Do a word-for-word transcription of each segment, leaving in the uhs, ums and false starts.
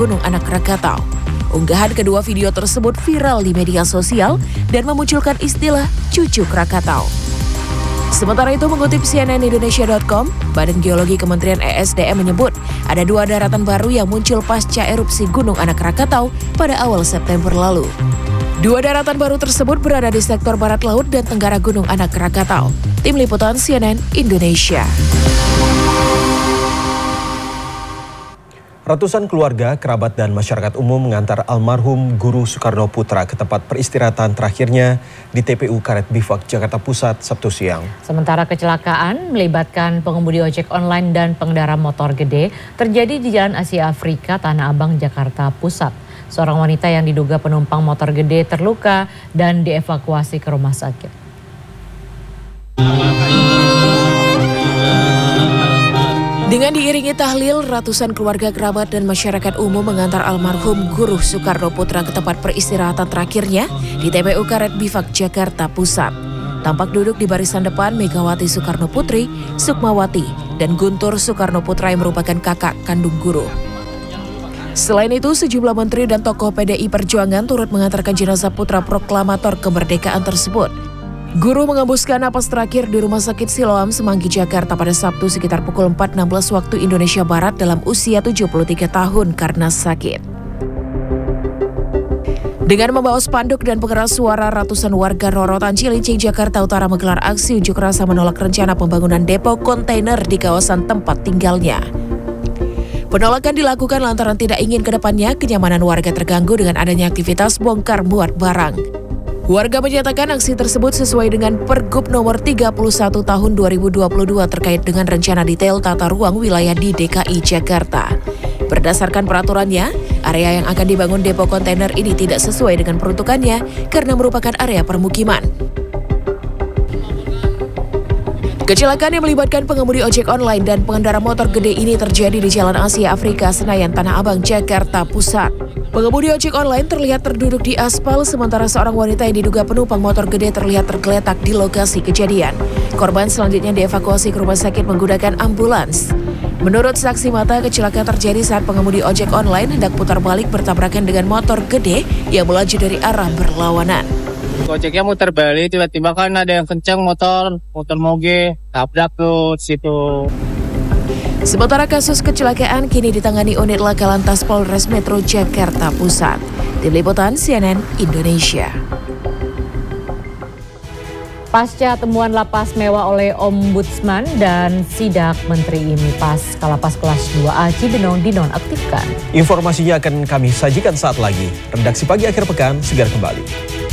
Gunung Anak Krakatau. Unggahan kedua video tersebut viral di media sosial dan memunculkan istilah cucu Krakatau. Sementara itu, mengutip C N N Indonesia dot com, Badan Geologi Kementerian E S D M menyebut ada dua daratan baru yang muncul pasca erupsi Gunung Anak Krakatau pada awal September lalu. Dua daratan baru tersebut berada di sektor barat laut dan tenggara Gunung Anak Krakatau. Tim Liputan C N N Indonesia. Ratusan keluarga, kerabat, dan masyarakat umum mengantar almarhum Guru Soekarno Putra ke tempat peristirahatan terakhirnya di T P U Karet Bifak, Jakarta Pusat, Sabtu siang. Sementara kecelakaan melibatkan pengemudi ojek online dan pengendara motor gede terjadi di Jalan Asia Afrika, Tanah Abang, Jakarta Pusat. Seorang wanita yang diduga penumpang motor gede terluka dan dievakuasi ke rumah sakit. Dengan diiringi tahlil, ratusan keluarga, kerabat, dan masyarakat umum mengantar almarhum Guru Soekarno Putra ke tempat peristirahatan terakhirnya di T P U Karet Bifak, Jakarta Pusat. Tampak duduk di barisan depan Megawati Soekarno Putri, Sukmawati, dan Guntur Soekarno Putra yang merupakan kakak kandung Guru. Selain itu, sejumlah menteri dan tokoh P D I Perjuangan turut mengantarkan jenazah putra proklamator kemerdekaan tersebut. Guru mengembuskan napas terakhir di Rumah Sakit Siloam, Semanggi, Jakarta pada Sabtu sekitar pukul empat enam belas waktu Indonesia Barat dalam usia tujuh puluh tiga tahun karena sakit. Dengan membawa spanduk dan pengeras suara, ratusan warga Rorotan Cilincing, Jakarta Utara menggelar aksi unjuk rasa menolak rencana pembangunan depo kontainer di kawasan tempat tinggalnya. Penolakan dilakukan lantaran tidak ingin ke depannya kenyamanan warga terganggu dengan adanya aktivitas bongkar muat barang. Warga menyatakan aksi tersebut sesuai dengan Pergub nomor tiga puluh satu tahun dua ribu dua puluh dua terkait dengan rencana detail tata ruang wilayah di D K I Jakarta. Berdasarkan peraturannya, area yang akan dibangun depo kontainer ini tidak sesuai dengan peruntukannya karena merupakan area permukiman. Kecelakaan yang melibatkan pengemudi ojek online dan pengendara motor gede ini terjadi di Jalan Asia Afrika, Senayan, Tanah Abang, Jakarta Pusat. Pengemudi ojek online terlihat terduduk di aspal, sementara seorang wanita yang diduga penumpang motor gede terlihat tergeletak di lokasi kejadian. Korban selanjutnya dievakuasi ke rumah sakit menggunakan ambulans. Menurut saksi mata, kecelakaan terjadi saat pengemudi ojek online hendak putar balik bertabrakan dengan motor gede yang melaju dari arah berlawanan. Ojeknya muter balik, tiba-tiba kan ada yang kencang motor, motor moge, tabrak tuh situ. Sementara kasus kecelakaan kini ditangani unit Laka Lantas Polres Metro Jakarta Pusat. Tim Liputan C N N Indonesia. Pasca temuan lapas mewah oleh Ombudsman dan sidak menteri ini, pas Kalapas kelas dua A Cibinong dinonaktifkan. Informasinya akan kami sajikan saat lagi. Redaksi Pagi Akhir Pekan segera kembali.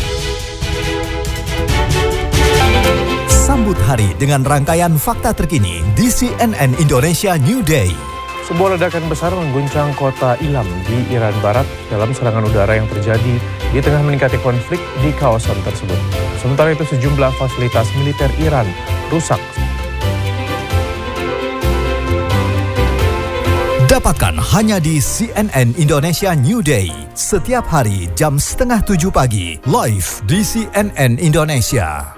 Sambut hari dengan rangkaian fakta terkini di C N N Indonesia New Day. Sebuah ledakan besar mengguncang kota Ilam di Iran Barat dalam serangan udara yang terjadi di tengah meningkatnya konflik di kawasan tersebut. Sementara itu sejumlah fasilitas militer Iran rusak. Dapatkan hanya di C N N Indonesia New Day. Setiap hari jam setengah tujuh pagi, live di C N N Indonesia.